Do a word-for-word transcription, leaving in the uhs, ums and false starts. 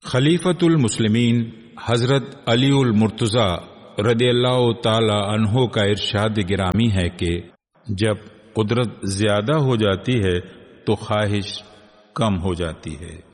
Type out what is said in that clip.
खलीफतुल मुस्लिमीन हजरत अलीउल मुर्तज़ा रदियल्लाहु ताला अन्हो का इरशाद गिरामी है कि जब कुदरत ज्यादा हो जाती है तो ख्वाहिश कम हो जाती है।